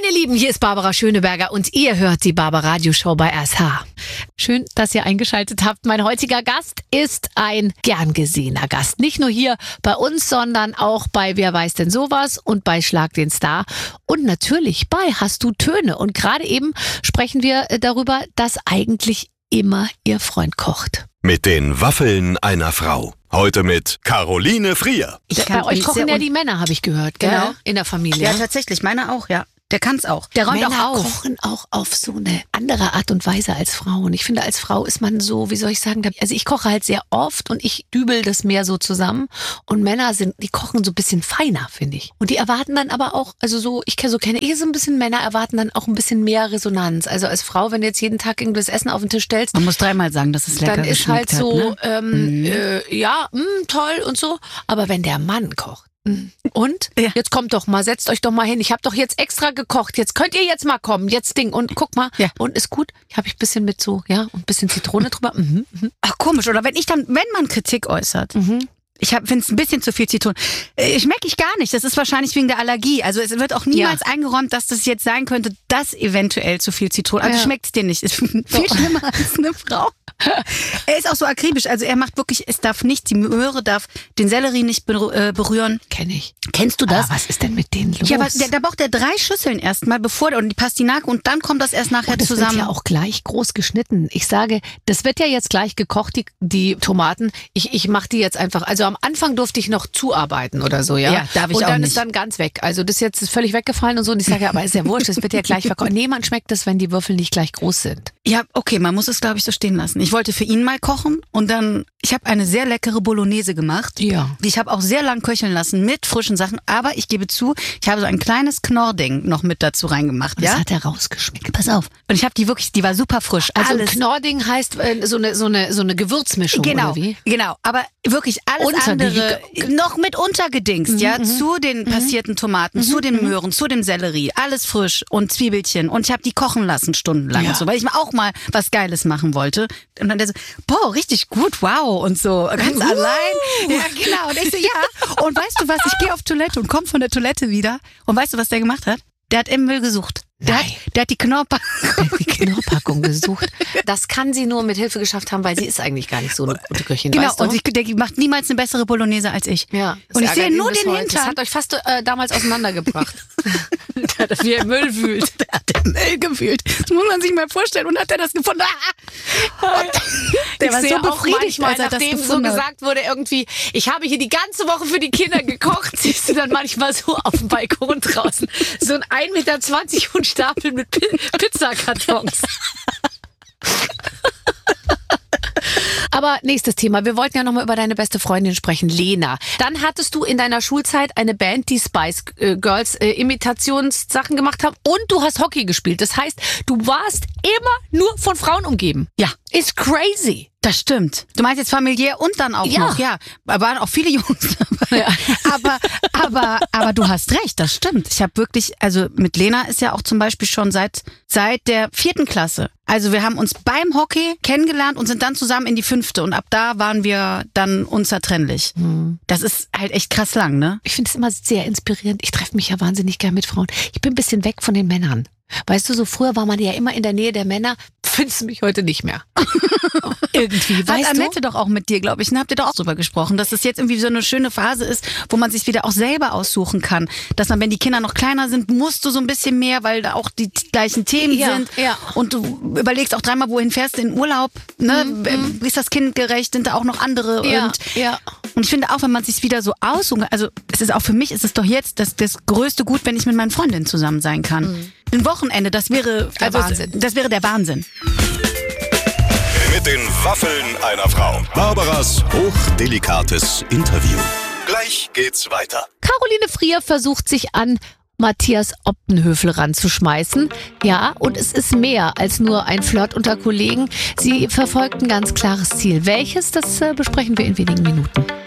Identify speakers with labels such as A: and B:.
A: ihr Lieben, hier ist Barbara Schöneberger und ihr hört die Barbaradio-Show bei SH. Schön, dass ihr eingeschaltet habt. Mein heutiger Gast ist ein gern gesehener Gast. Nicht nur hier bei uns, sondern auch bei Wer weiß denn sowas und bei Schlag den Star. Und natürlich bei Hast du Töne. Und gerade eben sprechen wir darüber, dass eigentlich immer ihr Freund kocht.
B: Mit den Waffeln einer Frau. Heute mit Caroline Frier.
A: Bei euch kochen ja die Männer, habe ich gehört, gell?
C: Genau.
A: In der Familie.
C: Ja, tatsächlich. Meine auch, ja. Der kann's auch. Der räumt
A: Männer
C: auch auf.
A: kochen auch auf so eine andere Art und Weise als Frauen. Ich finde, als Frau ist man so, wie soll ich sagen, also ich koche halt sehr oft und ich dübel das mehr so zusammen. Und Männer die kochen so ein bisschen feiner, finde ich. Und die erwarten dann aber auch, also so, kenne ich so ein bisschen, Männer erwarten dann auch ein bisschen mehr Resonanz. Also als Frau, wenn du jetzt jeden Tag irgendwas Essen auf den Tisch stellst.
C: Man muss dreimal sagen, dass es lecker
A: dann ist halt so,
C: hat, ne?
A: Toll und so. Aber wenn der Mann kocht, und?
C: Ja.
A: Jetzt kommt doch mal, setzt euch doch mal hin. Ich habe doch jetzt extra gekocht. Jetzt könnt ihr jetzt mal kommen. Jetzt Ding. Und guck mal.
C: Ja.
A: Und ist gut. Habe ich ein bisschen mit so, und ein bisschen Zitrone drüber.
C: Ach, komisch. Oder wenn man Kritik äußert. Ich finde es ein bisschen zu viel Zitronen. Schmecke ich gar nicht. Das ist wahrscheinlich wegen der Allergie. Also es wird auch niemals eingeräumt, dass das jetzt sein könnte, dass eventuell zu viel Zitronen. Also schmeckt es dir nicht. Ist viel schlimmer als eine Frau. Er ist auch so akribisch. Also er macht wirklich, es darf nicht, die Möhre darf den Sellerie nicht berühren.
A: Kenn ich.
C: Kennst du das?
A: Aber was ist denn mit denen los?
C: Ja, aber da braucht er 3 Schüsseln erstmal, und die Pastinake und dann kommt das erst nachher
A: das
C: zusammen.
A: Das wird ja auch gleich groß geschnitten. Ich sage, das wird ja jetzt gleich gekocht, die Tomaten. Ich mache die jetzt einfach, also am Anfang durfte ich noch zuarbeiten oder so, ja?
C: Ja, darf ich auch nicht.
A: Und dann ist dann ganz weg. Also das jetzt ist völlig weggefallen und so. Und ich sage, ja, aber ist ja wurscht, das wird ja gleich verkocht. Nee, man schmeckt das, wenn die Würfel nicht gleich groß sind.
C: Ja, okay, man muss es, glaube ich, so stehen lassen. Ich wollte für ihn mal kochen und dann, ich habe eine sehr leckere Bolognese gemacht.
A: Ja.
C: Ich habe auch sehr lang köcheln lassen mit frischen Sachen, aber ich gebe zu, ich habe so ein kleines Knorrding noch mit dazu reingemacht.
A: Das
C: ja?
A: hat er rausgeschmeckt.
C: Pass auf. Und ich habe die war super frisch.
A: Also
C: alles.
A: ein Knorrding heißt so eine Gewürzmischung,
C: Genau,
A: oder wie?
C: genau. Aber wirklich alles andere noch mit untergedingst, zu den passierten Tomaten, zu den Möhren, zu dem Sellerie, alles frisch und Zwiebelchen. Und ich habe die kochen lassen stundenlang und so, weil ich mir auch mal was Geiles machen wollte. Und dann der so, boah, richtig gut, wow und so, ganz allein. Ja, genau. Und ich so, ja. Und weißt du was, ich gehe auf Toilette und komme von der Toilette wieder. Und weißt du, was der gemacht hat? Der hat im Müll gesucht. Der hat die
A: Knorrpackung gesucht. Das kann sie nur mit Hilfe geschafft haben, weil sie ist eigentlich gar nicht so eine gute Köchin.
C: Genau,
A: weißt du?
C: und der macht niemals eine bessere Bolognese als ich.
A: Ja,
C: und ich sehe nur den
A: Hintern. Das hat euch fast damals auseinandergebracht. Wie er Müll wühlt.
C: Der hat den Müll gewühlt. Das muss man sich mal vorstellen. Und hat er das gefunden. Der war so befriedigt,
A: manchmal,
C: als er das
A: nachdem
C: gefunden
A: so
C: hat.
A: gesagt wurde, irgendwie, ich habe hier die ganze Woche für die Kinder gekocht, siehst du dann manchmal so auf dem Balkon draußen. So ein 1,20 Meter hohen Stapel mit Pizzakartons. Aber nächstes Thema. Wir wollten ja nochmal über deine beste Freundin sprechen, Lena. Dann hattest du in deiner Schulzeit eine Band, die Spice Girls Imitationssachen gemacht haben und du hast Hockey gespielt. Das heißt, du warst immer nur von Frauen umgeben.
C: Ja.
A: Ist crazy.
C: Das stimmt. Du meinst jetzt familiär und dann auch noch, ja. Da waren auch viele Jungs dabei. Ja. Aber du hast recht, das stimmt. Ich habe wirklich, also mit Lena ist ja auch zum Beispiel schon seit der 4. Klasse. Also wir haben uns beim Hockey kennengelernt und sind dann zusammen in die 5. Und ab da waren wir dann unzertrennlich. Das ist halt echt krass lang, ne?
A: Ich finde es immer sehr inspirierend. Ich treffe mich ja wahnsinnig gern mit Frauen. Ich bin ein bisschen weg von den Männern. Weißt du, so früher war man ja immer in der Nähe der Männer. Findest du mich heute nicht mehr? Irgendwie, weißt
C: Hat
A: du?
C: Annette doch auch mit dir, glaube ich. Habt ihr doch auch drüber gesprochen, dass es jetzt irgendwie so eine schöne Phase ist, wo man sich wieder auch selber aussuchen kann. Dass man, wenn die Kinder noch kleiner sind, musst du so ein bisschen mehr, weil da auch die gleichen Themen sind.
A: Ja.
C: Und du überlegst auch dreimal, wohin fährst du in Urlaub. Ne? Ist das kindgerecht? Sind da auch noch andere? Und ich finde auch, wenn man sich wieder so aussucht, also es ist auch für mich, ist es doch jetzt das größte Gut, wenn ich mit meinen Freundinnen zusammen sein kann. Ein Wochenende, das wäre
A: Wahnsinn.
C: Das wäre der Wahnsinn.
B: Mit den Waffeln einer Frau. Barbaras hochdelikates Interview. Gleich geht's weiter.
A: Caroline Frier versucht sich an Matthias Optenhöfel ranzuschmeißen. Ja, und es ist mehr als nur ein Flirt unter Kollegen. Sie verfolgt ein ganz klares Ziel. Welches, das besprechen wir in wenigen Minuten.